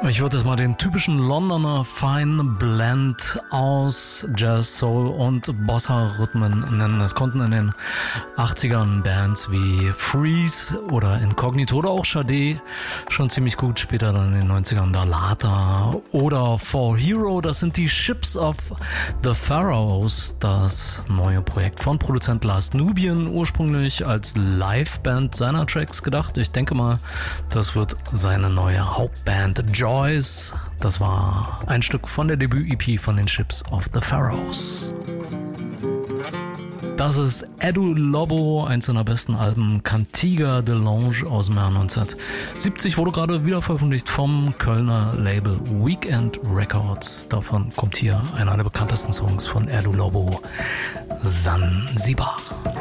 Ich würde jetzt mal den typischen Londoner Fine Blend aus Jazz, Soul und Bossa-Rhythmen nennen. Es konnten in den 80ern Bands wie Freeze oder Incognito oder auch Sade schon ziemlich gut. Später dann in den 90ern Dalata oder For Hero. Das sind die Ships of the Pharaohs, das neue Projekt von Produzent Last Nubian, ursprünglich als Liveband seiner Tracks gedacht. Ich denke mal, das wird seine neue Hauptband Joyce. Das war ein Stück von der Debüt-EP von den Ships of the Pharaohs. Das ist Edu Lobo, eins seiner besten Alben, Cantiga de l'Ange aus dem Jahr 1970, wurde gerade wieder veröffentlicht vom Kölner Label Weekend Records. Davon kommt hier einer der bekanntesten Songs von Edu Lobo, Zanzibar.